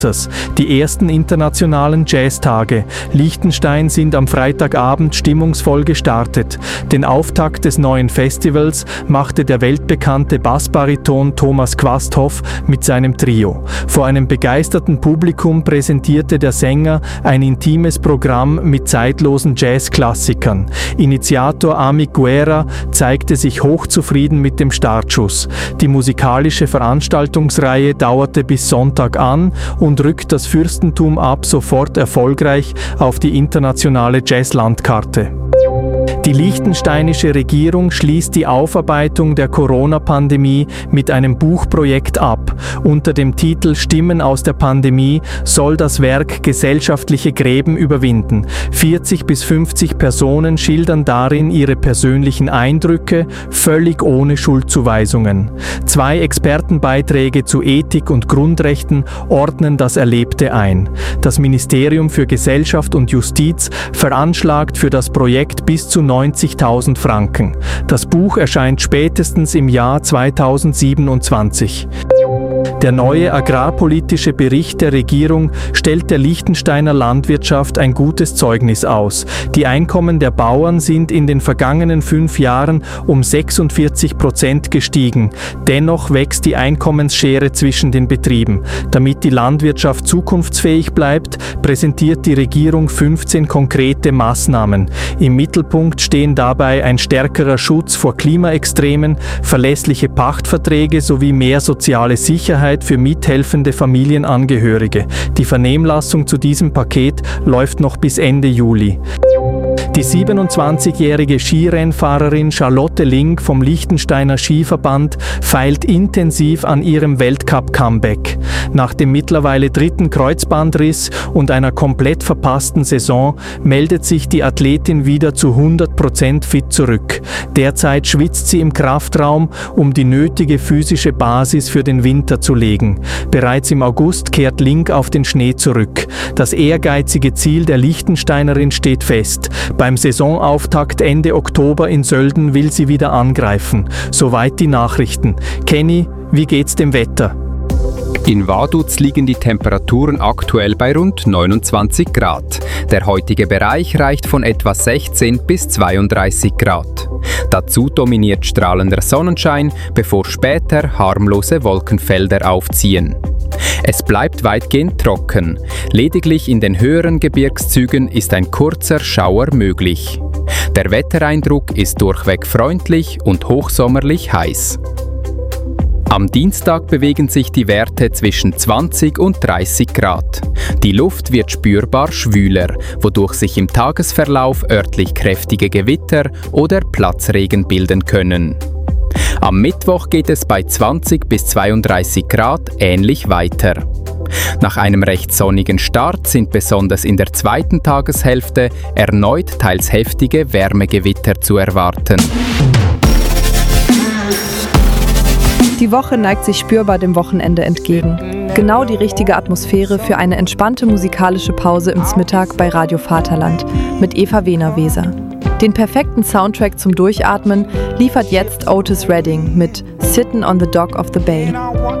Die ersten internationalen Jazztage. Liechtenstein sind am Freitagabend stimmungsvoll gestartet. Den Auftakt des neuen Festivals machte der weltbekannte Bassbariton Thomas Quasthoff mit seinem Trio. Vor einem begeisterten Publikum präsentierte der Sänger ein intimes Programm mit zeitlosen Jazzklassikern. Initiator Amik Guerra zeigte sich hochzufrieden mit dem Startschuss. Die musikalische Veranstaltungsreihe dauerte bis Sonntag an und rückt das Fürstentum ab sofort erfolgreich auf die internationale Jazzlandkarte. Die liechtensteinische Regierung schließt die Aufarbeitung der Corona-Pandemie mit einem Buchprojekt ab. Unter dem Titel Stimmen aus der Pandemie soll das Werk gesellschaftliche Gräben überwinden. 40 bis 50 Personen schildern darin ihre persönlichen Eindrücke, völlig ohne Schuldzuweisungen. 2 Expertenbeiträge zu Ethik und Grundrechten ordnen das Erlebte ein. Das Ministerium für Gesellschaft und Justiz veranschlagt für das Projekt bis zu 90.000 Franken. Das Buch erscheint spätestens im Jahr 2027. Der neue agrarpolitische Bericht der Regierung stellt der Liechtensteiner Landwirtschaft ein gutes Zeugnis aus. Die Einkommen der Bauern sind in den vergangenen 5 Jahren um 46% gestiegen. Dennoch wächst die Einkommensschere zwischen den Betrieben. Damit die Landwirtschaft zukunftsfähig bleibt, präsentiert die Regierung 15 konkrete Maßnahmen. Im Mittelpunkt stehen dabei ein stärkerer Schutz vor Klimaextremen, verlässliche Pachtverträge sowie mehr soziale Sicherheit für mithelfende Familienangehörige. Die Vernehmlassung zu diesem Paket läuft noch bis Ende Juli. Die 27-jährige Skirennfahrerin Charlotte Link vom Liechtensteiner Skiverband feilt intensiv an ihrem Weltcup-Comeback. Nach dem mittlerweile 3. Kreuzbandriss und einer komplett verpassten Saison meldet sich die Athletin wieder zu 100% fit zurück. Derzeit schwitzt sie im Kraftraum, um die nötige physische Basis für den Winter zu legen. Bereits im August kehrt Link auf den Schnee zurück. Das ehrgeizige Ziel der Liechtensteinerin steht fest. Beim Saisonauftakt Ende Oktober in Sölden will sie wieder angreifen. Soweit die Nachrichten. Kenny, wie geht's dem Wetter? In Vaduz liegen die Temperaturen aktuell bei rund 29 Grad. Der heutige Bereich reicht von etwa 16 bis 32 Grad. Dazu dominiert strahlender Sonnenschein, bevor später harmlose Wolkenfelder aufziehen. Es bleibt weitgehend trocken. Lediglich in den höheren Gebirgszügen ist ein kurzer Schauer möglich. Der Wettereindruck ist durchweg freundlich und hochsommerlich heiß. Am Dienstag bewegen sich die Werte zwischen 20 und 30 Grad. Die Luft wird spürbar schwüler, wodurch sich im Tagesverlauf örtlich kräftige Gewitter oder Platzregen bilden können. Am Mittwoch geht es bei 20 bis 32 Grad ähnlich weiter. Nach einem recht sonnigen Start sind besonders in der zweiten Tageshälfte erneut teils heftige Wärmegewitter zu erwarten. Die Woche neigt sich spürbar dem Wochenende entgegen. Genau die richtige Atmosphäre für eine entspannte musikalische Pause im Mittag bei Radio Vaterland mit Eva Wehner-Weser. Den perfekten Soundtrack zum Durchatmen liefert jetzt Otis Redding mit Sittin' on the Dock of the Bay.